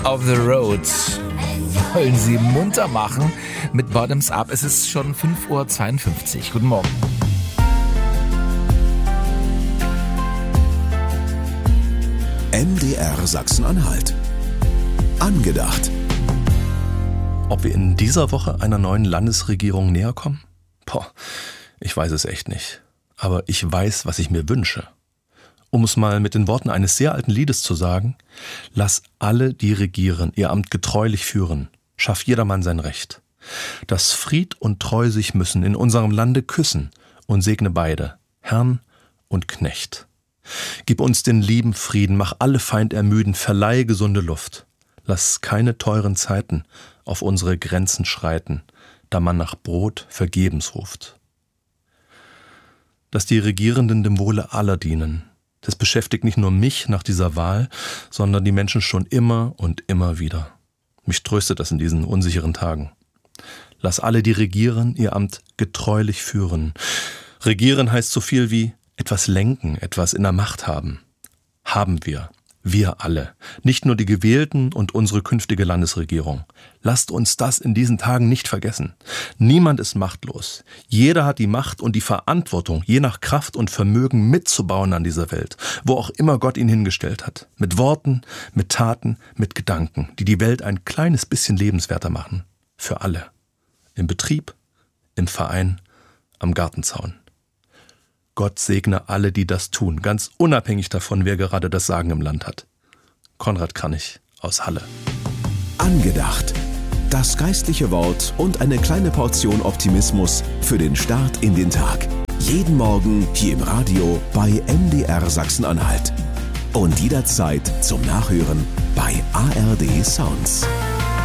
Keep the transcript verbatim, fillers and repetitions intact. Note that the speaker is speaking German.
of the Road. Wollen Sie munter machen mit Bottoms Up. Es ist schon fünf Uhr zweiundfünfzig. Guten Morgen. M D R Sachsen-Anhalt. Angedacht. Ob wir in dieser Woche einer neuen Landesregierung näher kommen? Boah, ich weiß es echt nicht. Aber ich weiß, was ich mir wünsche. Um es mal mit den Worten eines sehr alten Liedes zu sagen: Lass alle, die regieren, ihr Amt getreulich führen. Schaff jedermann sein Recht. Dass Fried und Treu sich müssen in unserem Lande küssen und segne beide, Herrn und Knecht. Gib uns den lieben Frieden, mach alle Feind ermüden, verleihe gesunde Luft. Lass keine teuren Zeiten auf unsere Grenzen schreiten, da man nach Brot vergebens ruft. Dass die Regierenden dem Wohle aller dienen, das beschäftigt nicht nur mich nach dieser Wahl, sondern die Menschen schon immer und immer wieder. Mich tröstet das in diesen unsicheren Tagen. Lass alle, die regieren, ihr Amt getreulich führen. Regieren heißt so viel wie etwas lenken, etwas in der Macht haben. Haben wir. Wir alle. Nicht nur die Gewählten und unsere künftige Landesregierung. Lasst uns das in diesen Tagen nicht vergessen. Niemand ist machtlos. Jeder hat die Macht und die Verantwortung, je nach Kraft und Vermögen mitzubauen an dieser Welt, wo auch immer Gott ihn hingestellt hat. Mit Worten, mit Taten, mit Gedanken, die die Welt ein kleines bisschen lebenswerter machen. Für alle. Im Betrieb, im Verein, am Gartenzaun. Gott segne alle, die das tun, ganz unabhängig davon, wer gerade das Sagen im Land hat. Konrad Kranich aus Halle. Angedacht. Das geistliche Wort und eine kleine Portion Optimismus für den Start in den Tag. Jeden Morgen hier im Radio bei M D R Sachsen-Anhalt. Und jederzeit zum Nachhören bei A R D Sounds.